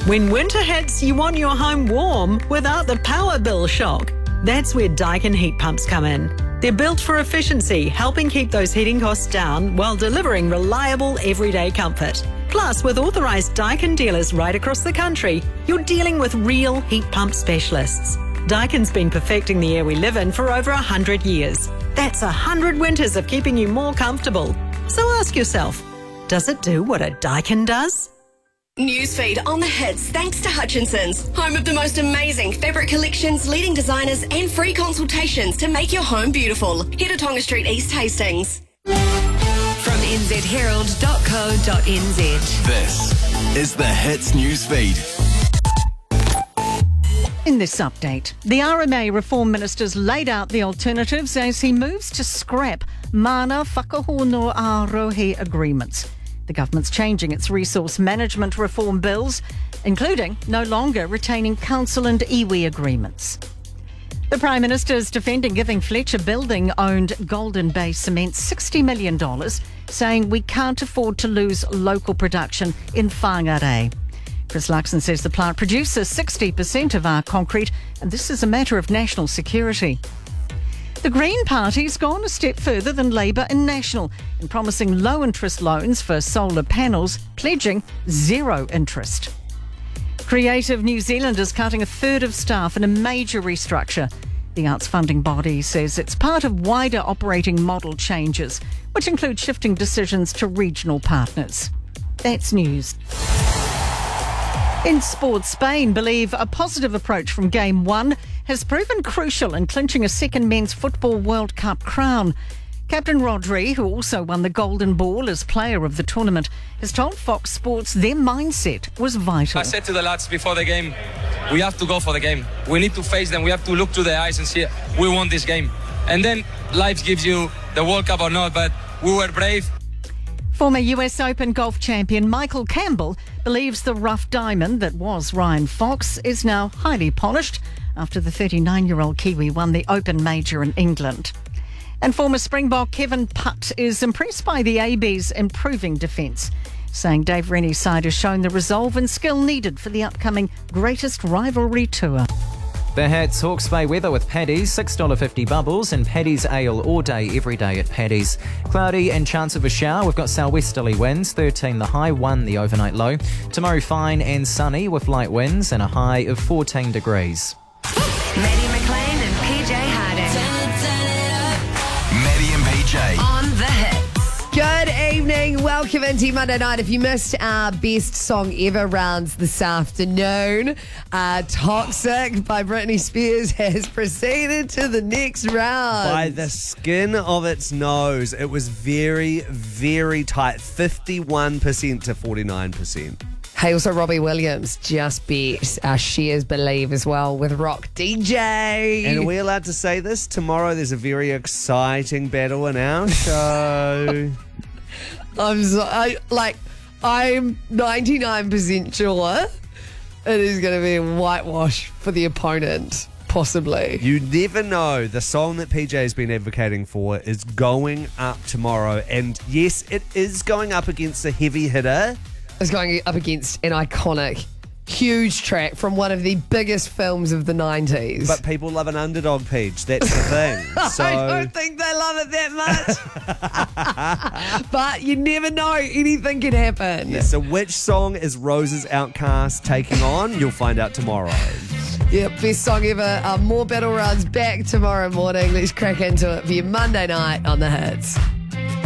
When winter hits, you want your home warm without the power bill shock. That's where Daikin heat pumps come in. They're built for efficiency, helping keep those heating costs down while delivering reliable everyday comfort. Plus, with authorised Daikin dealers right across the country, you're dealing with real heat pump specialists. Daikin's been perfecting the air we live in for over 100 years. That's 100 winters of keeping you more comfortable. So ask yourself, does it do what a Daikin does? Newsfeed on the hits thanks to Hutchinson's, home of the most amazing fabric collections, leading designers and free consultations to make your home beautiful. Head to Tonga Street East Hastings. From nzherald.co.nz. This is the Hits Newsfeed. In this update, the RMA Reform Minister's laid out the alternatives as he moves to scrap Mana Whakahono Ārohe agreements. The government's changing its resource management reform bills, including no longer retaining council and iwi agreements. The Prime Minister is defending giving Fletcher Building-owned Golden Bay Cement $60 million, saying we can't afford to lose local production in Whangarei. Chris Luxon says the plant produces 60% of our concrete, and this is a matter of national security. The Green Party's gone a step further than Labour and National in promising low-interest loans for solar panels, pledging zero interest. Creative New Zealand is cutting a third of staff in a major restructure. The arts funding body says it's part of wider operating model changes, which include shifting decisions to regional partners. That's news. In sport, Spain believe a positive approach from Game 1 has proven crucial in clinching a second Men's Football World Cup crown. Captain Rodri, who also won the Golden Ball as player of the tournament, has told Fox Sports their mindset was vital. I said to the lads before the game, we have to go for the game. We need to face them. We have to look to their eyes and see we won this game. And then life gives you the World Cup or not, but we were brave. Former US Open golf champion Michael Campbell believes the rough diamond that was Ryan Fox is now highly polished after the 39-year-old Kiwi won the Open Major in England. And former Springbok Kevin Putt is impressed by the AB's improving defence, saying Dave Rennie's side has shown the resolve and skill needed for the upcoming greatest rivalry tour. The Hats Hawke's Bay weather with Paddy's, $6.50 bubbles, and Paddy's ale all day, every day at Paddy's. Cloudy and chance of a shower. We've got southwesterly winds, 13 the high, 1 the overnight low. Tomorrow fine and sunny with light winds and a high of 14 degrees. Maddie McLean and PJ Harding. Maddie and PJ. On the hits. Good evening. Welcome into Monday night. If you missed our best song ever rounds this afternoon, Toxic by Britney Spears has proceeded to the next round. By the skin of its nose. It was very, very tight. 51% to 49%. Hey, also Robbie Williams just beat our Shares Believe as well with Rock DJ. And are we allowed to say this? Tomorrow there's a very exciting battle in our show. I'm 99% sure it is going to be a whitewash for the opponent, possibly. You never know. The song that PJ has been advocating for is going up tomorrow. And yes, it is going up against a heavy hitter. It's going up against an iconic, huge track from one of the biggest films of the 90s. But people love an underdog, Peach. That's the thing. So I don't think they love it that much. But you never know. Anything can happen. Yeah, so which song is Rose's Outcast taking on? You'll find out tomorrow. Yep, best song ever. More battle rounds back tomorrow morning. Let's crack into it for your Monday night on the Hits.